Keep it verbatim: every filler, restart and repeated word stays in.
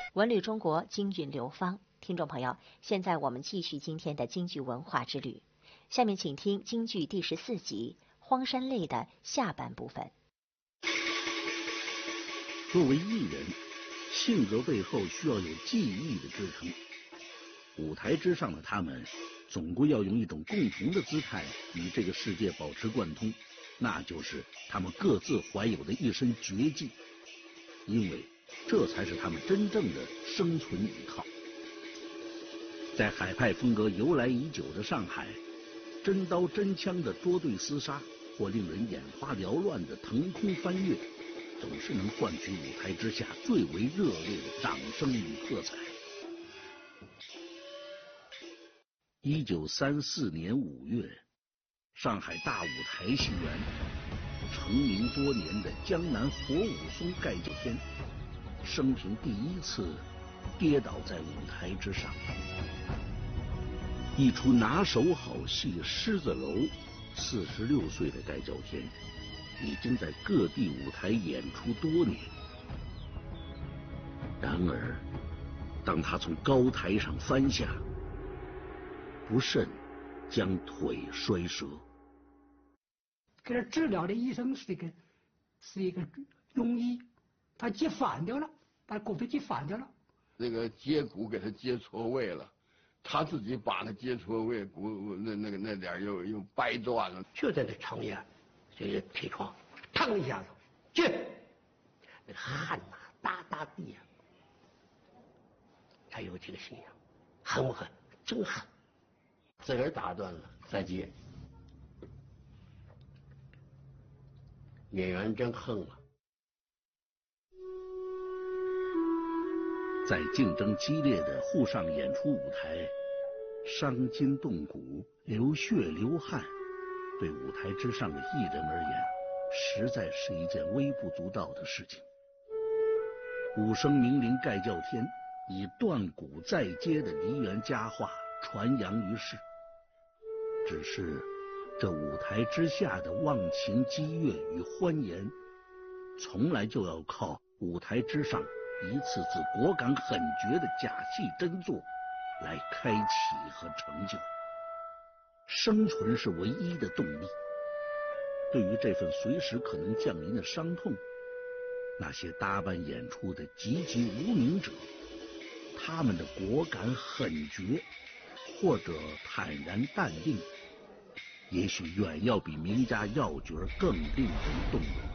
文旅中国，京韵流芳。听众朋友，现在我们继续今天的京剧文化之旅。下面请听京剧第十四集《荒山泪》的下半部分。 作为艺人，性格背后需要有技艺的支撑。舞台之上的他们，总归要用一种共同的姿态与这个世界保持贯通，那就是他们各自怀有的一身绝技，因为这才是他们真正的生存依靠。在海派风格由来已久的上海，真刀真枪的捉对厮杀，或令人眼花缭乱的腾空翻越，总是能换取舞台之下最为热烈的掌声与喝彩。一九三四年五月，上海大舞台戏园，成名多年的江南火舞松盖叫天，生平第一次跌倒在舞台之上。一出拿手好戏《狮子楼》，四十六岁的盖叫天已经在各地舞台演出多年。然而，当他从高台上翻下，不慎将腿摔折。 给他治疗的医生是一个是一个庸医，他接反掉了，把骨头接反掉了。 那个接骨给他接错位了，他自己把那接错位骨那那个那点又又掰断了。 就在那床沿，就是铁床，腾一下子，去，那个汗呐、啊，哒哒地啊。他有这个信仰，狠不狠？真狠。自个儿打断了再接，演员真横啊！ 在竞争激烈的沪上演出舞台，伤筋动骨、流血流汗，对舞台之上的艺人而言，实在是一件微不足道的事情。武生名伶盖叫天以断骨再接的梨园佳话传扬于世。只是这舞台之下的忘情激越与欢颜，从来就要靠舞台之上一次次果敢狠绝的假戏真做来开启和成就。生存是唯一的动力。对于这份随时可能降临的伤痛，那些搭班演出的籍籍无名者，他们的果敢狠绝或者坦然淡定，也许远要比名家要角更令人动容。